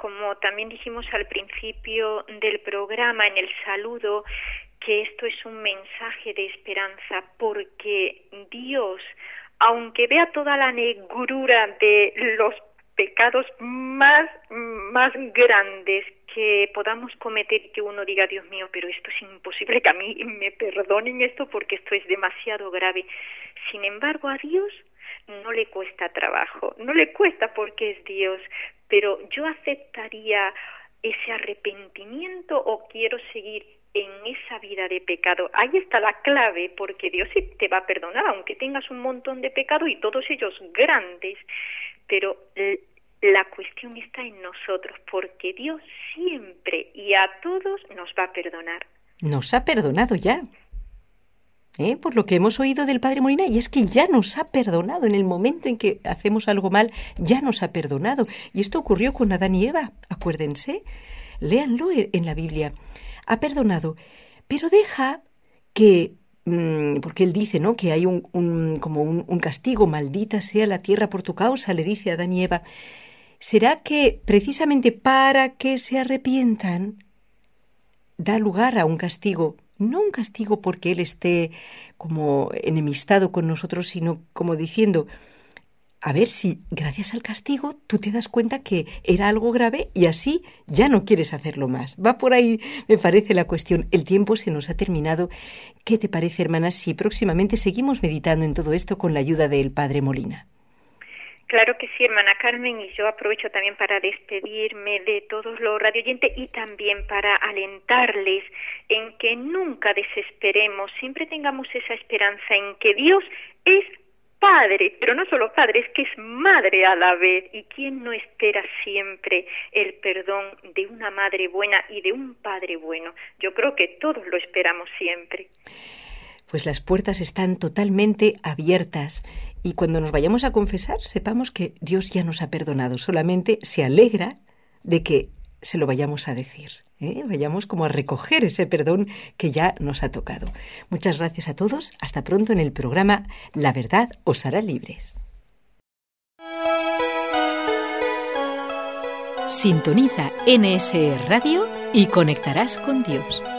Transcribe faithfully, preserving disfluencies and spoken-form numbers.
como también dijimos al principio del programa, en el saludo, que esto es un mensaje de esperanza, porque Dios, aunque vea toda la negrura de los pecados más, más grandes que podamos cometer, que uno diga, Dios mío, pero esto es imposible que a mí me perdonen esto porque esto es demasiado grave. Sin embargo, a Dios no le cuesta trabajo, no le cuesta porque es Dios, pero yo aceptaría ese arrepentimiento o quiero seguir en esa vida de pecado. Ahí está la clave, porque Dios sí te va a perdonar, aunque tengas un montón de pecado y todos ellos grandes, pero la cuestión está en nosotros, porque Dios siempre y a todos nos va a perdonar. Nos ha perdonado ya. ¿Eh? Por lo que hemos oído del Padre Molina, y es que ya nos ha perdonado. En el momento en que hacemos algo mal, ya nos ha perdonado. Y esto ocurrió con Adán y Eva, acuérdense. Léanlo en la Biblia. Ha perdonado, pero deja que, mmm, porque él dice, ¿no?, que hay un, un como un, un castigo, maldita sea la tierra por tu causa, le dice a Adán y Eva. ¿Será que precisamente para que se arrepientan da lugar a un castigo? No un castigo porque él esté como enemistado con nosotros, sino como diciendo, a ver si gracias al castigo tú te das cuenta que era algo grave y así ya no quieres hacerlo más. Va por ahí, me parece, la cuestión. El tiempo se nos ha terminado. ¿Qué te parece, hermana, si próximamente seguimos meditando en todo esto con la ayuda del Padre Molina? Claro que sí, hermana Carmen, y yo aprovecho también para despedirme de todos los radioyentes y también para alentarles en que nunca desesperemos, siempre tengamos esa esperanza en que Dios es Padre, pero no solo Padre, es que es Madre a la vez. ¿Y quién no espera siempre el perdón de una madre buena y de un padre bueno? Yo creo que todos lo esperamos siempre. Pues las puertas están totalmente abiertas y cuando nos vayamos a confesar, sepamos que Dios ya nos ha perdonado. Solamente se alegra de que se lo vayamos a decir, ¿eh? Vayamos como a recoger ese perdón que ya nos ha tocado. Muchas gracias a todos. Hasta pronto en el programa La Verdad os hará libres. Sintoniza N S E Radio y conectarás con Dios.